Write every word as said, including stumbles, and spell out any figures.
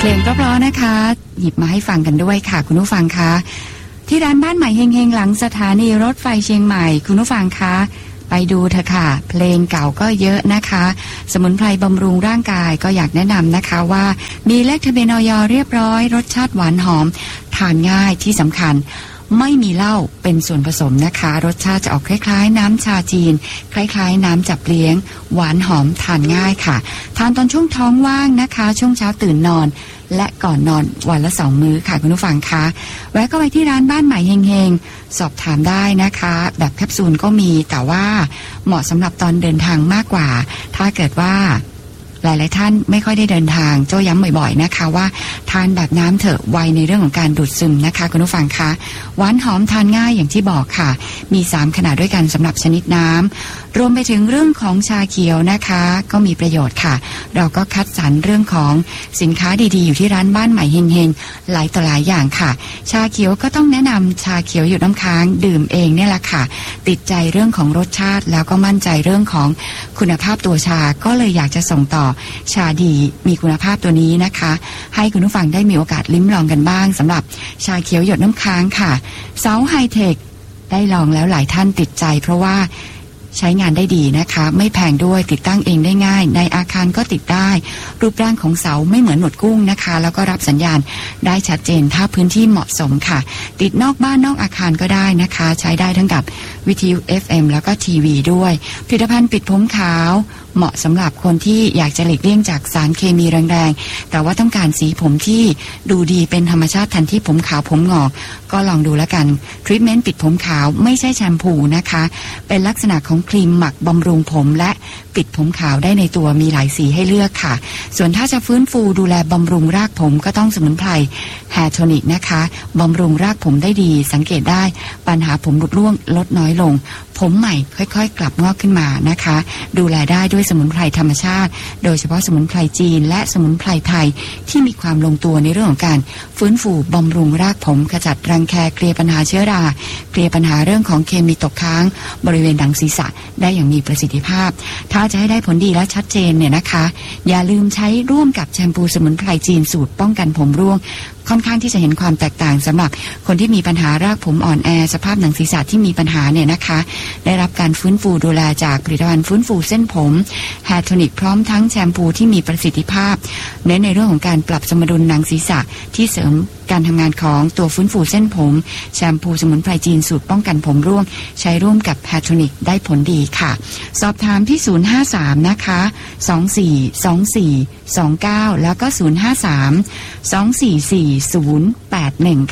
เพลงเพราะๆนะคะหยิบมาให้ฟังกันด้วยค่ะคุณผู้ฟังคะที่ร้านบ้านใหม่เฮงๆหลังสถานีรถไฟเชียงใหม่คุณผู้ฟังคะไปดูเถอะค่ะเพลงเก่าก็เยอะนะคะสมุนไพรบำรุงร่างกายก็อยากแนะนำนะคะว่ามีเลขทะเบียนอย.เรียบร้อยรสชาติหวานหอมทานง่ายที่สำคัญไม่มีเหล้าเป็นส่วนผสมนะคะรสชาติจะออกคล้ายๆน้ำชาจีนคล้ายๆน้ำจับเลี้ยงหวานหอมทานง่ายค่ะทานตอนช่วงท้องว่างนะคะช่วงเช้าตื่นนอนและก่อนนอนวันละสองมื้อค่ะคุณผู้ฟังคะแวะก็ไปที่ร้านบ้านใหม่เฮงๆสอบถามได้นะคะแบบแคปซูลก็มีแต่ว่าเหมาะสำหรับตอนเดินทางมากกว่าถ้าเกิดว่าหลายๆท่านไม่ค่อยได้เดินทางโจ้ย้ำบ่อยๆนะคะว่าทานแบบน้ำเถอะไวในเรื่องของการดูดซึมนะคะคุณผู้ฟังคะหวานหอมทานง่ายอย่างที่บอกค่ะมีสามขนาดด้วยกันสำหรับชนิดน้ำรวมไปถึงเรื่องของชาเขียวนะคะก็มีประโยชน์ค่ะเราก็คัดสรรเรื่องของสินค้าดีๆอยู่ที่ร้านบ้านใหม่เฮงๆหลายต่อหลายอย่างค่ะชาเขียวก็ต้องแนะนำชาเขียวหยดน้ำค้างดื่มเองเนี่ยแหละค่ะติดใจเรื่องของรสชาติแล้วก็มั่นใจเรื่องของคุณภาพตัวชาก็เลยอยากจะส่งต่อชาดีมีคุณภาพตัวนี้นะคะให้คุณผู้ฟังได้มีโอกาสลิ้มลองกันบ้างสำหรับชาเขียวหยดน้ำค้างค่ะเซาไฮเทคได้ลองแล้วหลายท่านติดใจเพราะว่าใช้งานได้ดีนะคะไม่แพงด้วยติดตั้งเองได้ง่ายในอาคารก็ติดได้รูปร่างของเสาไม่เหมือนหนวดกุ้งนะคะแล้วก็รับสัญญาณได้ชัดเจนถ้าพื้นที่เหมาะสมค่ะติดนอกบ้านนอกอาคารก็ได้นะคะใช้ได้ทั้งกับวิทยุ เอฟ เอ็ม แล้วก็ทีวีด้วยผลิตภัณฑ์ปิดผมขาวเหมาะสำหรับคนที่อยากจะหลีกเลี่ยงจากสารเคมีแรงๆแต่ว่าต้องการสีผมที่ดูดีเป็นธรรมชาติทันที่ผมขาวผมงอกก็ลองดูแล้วกันทรีทเมนต์ปิดผมขาวไม่ใช่แชมพูนะคะเป็นลักษณะของครีมหมักบำรุงผมและปิดผมขาวได้ในตัวมีหลายสีให้เลือกค่ะส่วนถ้าจะฟื้นฟูดูแลบำรุงรากผมก็ต้องสมุนไพรแฮร์โทนิกนะคะบำรุงรากผมได้ดีสังเกตได้ปัญหาผมหลุดร่วงลดน้อยลงผมใหม่ค่อยๆกลับงอกขึ้นมานะคะดูแลได้ด้วยสมุนไพรธรรมชาติโดยเฉพาะสมุนไพรจีนและสมุนไพรไทยที่มีความลงตัวในเรื่องของการฟื้นฟูบำรุงรากผมขจัดรังแคเคลียร์ปัญหาเชื้อราเคลียร์ปัญหาเรื่องของเคมีตกค้างบริเวณหนังศีรษะได้อย่างมีประสิทธิภาพถ้าจะให้ได้ผลดีและชัดเจนเนี่ยนะคะอย่าลืมใช้ร่วมกับแชมพูสมุนไพรจีนสูตรป้องกันผมร่วงค่อนข้างที่จะเห็นความแตกต่างสำหรับคนที่มีปัญหารากผมอ่อนแอสภาพหนังศีรษะที่มีปัญหาเนี่ยนะคะได้รับการฟื้นฟูดูแลจากผลิตภัณฑ์ฟื้นฟูเส้นผมแฮร์โทนิกพร้อมทั้งแชมพูที่มีประสิทธิภาพเน้นในเรื่องของการปรับสมดุลหนังศีรษะที่เสริมการทำงานของตัวฟื้นฟูเส้นผมแชมพูสมุนไพรจีนสูตรป้องกันผมร่วงใช้ร่วมกับแฮร์โทนิกได้ผลดีค่ะสอบถามที่ศูนย์ห้าสามนะคะสองสี่สองสี่สองเก้าแล้วก็ศูนย์ห้าสามสองสี่สี่ศูนย์แปดหนึ่ง